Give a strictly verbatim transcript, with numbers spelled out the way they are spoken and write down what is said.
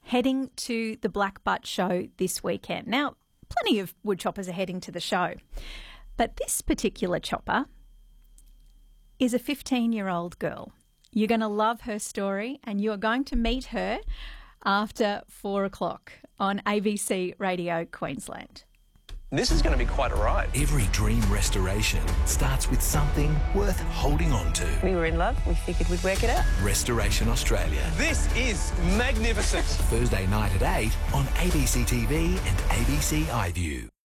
heading to the Black Butt Show this weekend. Now, plenty of woodchoppers are heading to the show, but this particular chopper is a fifteen-year-old girl. You're going to love her story, and you are going to meet her after four o'clock on A B C Radio Queensland. This is going to be quite a ride. Every dream restoration starts with something worth holding on to. We were in love. We figured we'd work it out. Restoration Australia. This is magnificent. Thursday night at eight on A B C T V and A B C iView.